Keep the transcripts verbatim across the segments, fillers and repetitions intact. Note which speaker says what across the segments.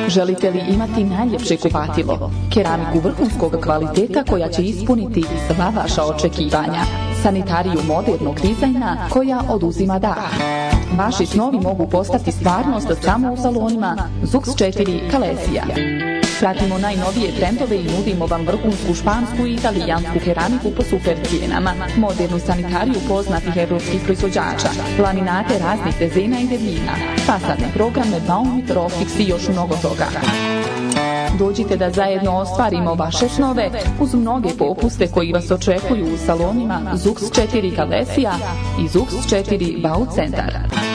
Speaker 1: Želite li imati najljepše kupatilo? Keramiku vrhunskog kvaliteta koja će ispuniti sva vaša očekivanja. Sanitariju modernog dizajna koja oduzima dah. Vaši snovi mogu postati stvarnost samo u salonima Zux četiri Kalesija. Pratimo najnovije trendove i nudimo vam vrhunsku špansku i italijansku keramiku po super cijenama, modernu sanitariju poznatih evropskih proizvođača, laminate raznih dezena i debljina, fasadne programe, Baumit, Rofix i još mnogo toga. Dođite da zajedno ostvarimo vaše snove uz mnoge popuste koji vas očekuju u salonima Zux četiri Kalesija i Zux četiri Bau centar.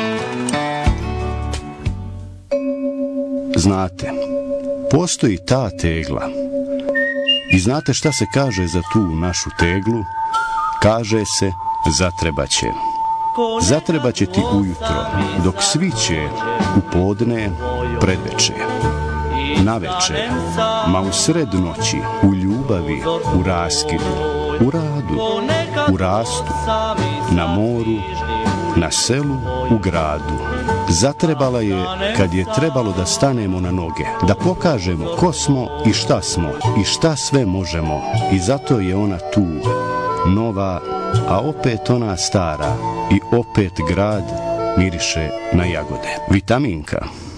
Speaker 2: Znate, postoji ta tegla. I znate šta se kaže za tu našu teglu? Kaže se zatrebaće. Zatrebaće ti ujutro, dok sviće, u podne, predveče. Naveče, ma u sred noći, u ljubavi, u raskidu, u radu, u rastu, na moru, na selu, u gradu. Zatrebala je kad je trebalo da stanemo na noge, da pokažemo ko smo i šta smo i šta sve možemo. I zato je ona tu, nova, a opet ona stara i opet grad miriše na jagode. Vitaminka.